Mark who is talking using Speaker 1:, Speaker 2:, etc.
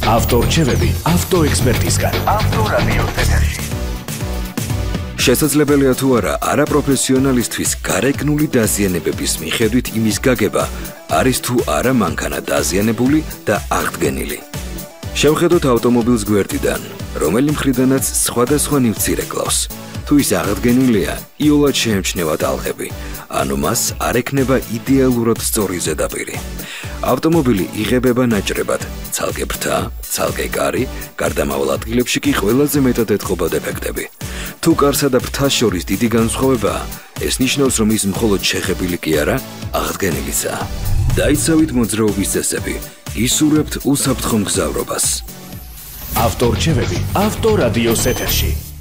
Speaker 1: ავტორჩევები ავტოექსპერტისგან. ავტორადიოს ეთერში.
Speaker 2: შესაძლებელია თუ არა არაპროფესიონალისთვის გარეგნული დაზიანებების მიხედვით იმის გაგება არის თუ არა მანქანა დაზიანებული და აღდგენილი. შევხედოთ ავტომობილს გვერდიდან, რომელი მხრიდანაც სხვადასხვა ნივთიერება კლავს. თუ ის აღდგენილია, იოლად შეემჩნევა ტალღები, ანუ მას არ ექნება იდეალურად სწორი ზედაპირი. ავტომობილი იღებება ნაჭრებად, ცალკე ფრთა, ცალკე კარი, გარდამავალ ადგილებში კი ყველაზე მეტად ეთყობა დეფექტები. თუ კარსა და ფრთას შორის დიდი განსხვავებაა, ეს ნიშნავს, რომ ის მხოლოდ შეხებილი კი არა, აღდგენილიცაა. დაიცავით მოძრაობის წესები, გისურვებთ უსაფრთხო მგზავრობას.
Speaker 1: ავტორჩევები ავტორადიოს ეთერში.